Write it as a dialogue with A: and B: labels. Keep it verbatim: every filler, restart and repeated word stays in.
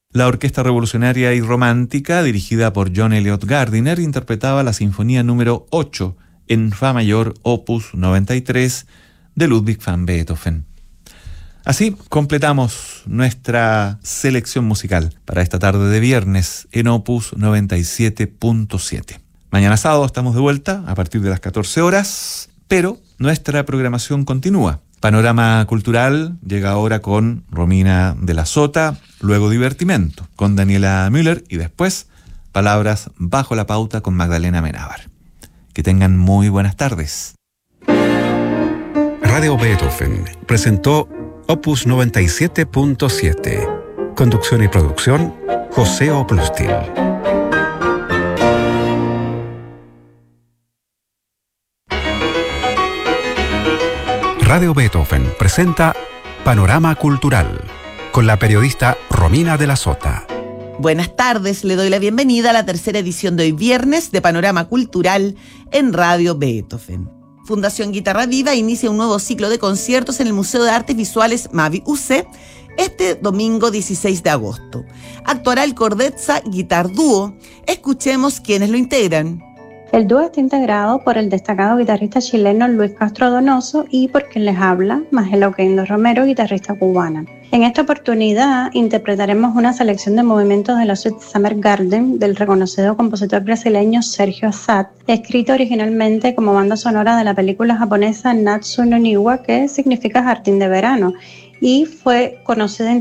A: La Orquesta Revolucionaria y Romántica, dirigida por John Eliot Gardiner, interpretaba la Sinfonía número ocho en Fa mayor, opus noventa y tres, de Ludwig van Beethoven. Así completamos nuestra selección musical para esta tarde de viernes en Opus noventa y siete punto siete. Mañana sábado estamos de vuelta a partir de las catorce horas, pero nuestra programación continúa. Panorama Cultural llega ahora con Romina de la Sota, luego Divertimento con Daniela Müller y después Palabras bajo la pauta con Magdalena Menábar. Que tengan muy buenas tardes.
B: Radio Beethoven presentó Opus noventa y siete punto siete. Conducción y producción, José Oplustil. Radio Beethoven presenta Panorama Cultural con la periodista Romina de la Sota.
C: Buenas tardes, le doy la bienvenida a la tercera edición de hoy viernes de Panorama Cultural en Radio Beethoven. Fundación Guitarra Viva inicia un nuevo ciclo de conciertos en el Museo de Artes Visuales Mavi U C este domingo dieciséis de agosto. Actuará el Cordezza Guitar Dúo. Escuchemos quiénes lo integran.
D: El dúo está integrado por el destacado guitarrista chileno Luis Castro Donoso y por quien les habla, Magela Oquendo Romero, guitarrista cubana. En esta oportunidad interpretaremos una selección de movimientos de la suite Summer Garden del reconocido compositor brasileño Sergio Assad, escrito originalmente como banda sonora de la película japonesa Natsu no Niwa, que significa jardín de verano, y fue conocida